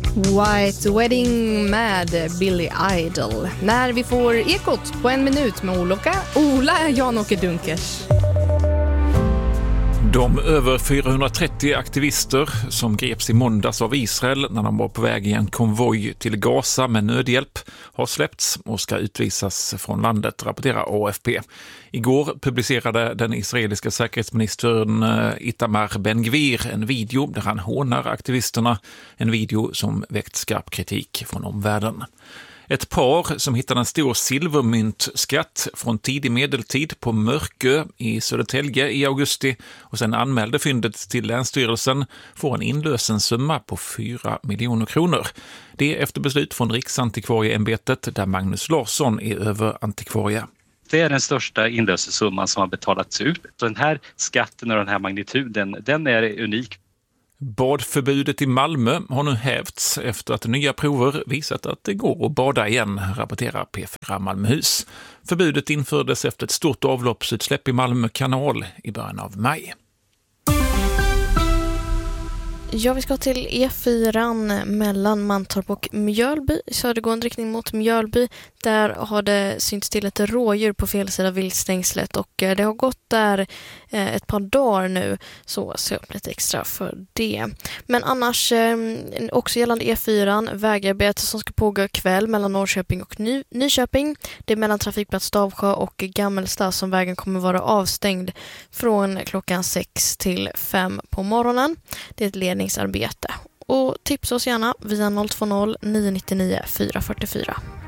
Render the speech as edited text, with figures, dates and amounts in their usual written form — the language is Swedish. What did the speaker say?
White Wedding med Billy Idol. När vi får Ekot på 1 minut med Ola Jan-Åke Dunkers. De över 430 aktivister som greps i måndags av Israel när de var på väg i en konvoj till Gaza med nödhjälp har släppts och ska utvisas från landet, rapporterar AFP. Igår publicerade den israeliska säkerhetsministern Itamar Ben-Gvir en video där han hånar aktivisterna, en video som väckt skarp kritik från omvärlden. Ett par som hittade en stor silvermyntskatt från tidig medeltid på Mörkö i Södertälje i augusti och sen anmälde fyndet till Länsstyrelsen får en inlösensumma på 4 miljoner kronor. Det är efter beslut från Riksantikvarieämbetet där Magnus Larsson är överantikvarie. Det är den största inlösensumman som har betalats ut. Så den här skatten och den här magnituden, den är unik. Badförbudet i Malmö har nu hävts efter att nya prover visat att det går att bada igen, rapporterar P4 Malmöhus. Förbudet infördes efter ett stort avloppsutsläpp i Malmö kanal i början av maj. Ja, vi ska till E4 mellan Mantorp och Mjölby, södergående riktning mot Mjölby. Där har det synts till ett rådjur på fel sida viltstängslet och det har gått där ett par dagar nu, så se upp lite extra för det. Men annars också gällande E4, vägarbete som ska pågå kväll mellan Norrköping och Nyköping. Det är mellan trafikplats Stavsjö och Gammelstad som vägen kommer vara avstängd från klockan 6 till 5 på morgonen. Det är ett ledningsarbete. Och tipsa oss gärna via 020 999 444.